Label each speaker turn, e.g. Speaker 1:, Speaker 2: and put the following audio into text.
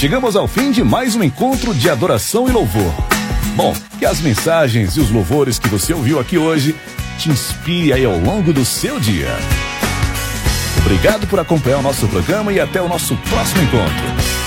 Speaker 1: chegamos ao fim de mais um encontro de adoração e louvor. Bom, que as mensagens e os louvores que você ouviu aqui hoje te inspire aí ao longo do seu dia. Obrigado por acompanhar o nosso programa e até o nosso próximo encontro.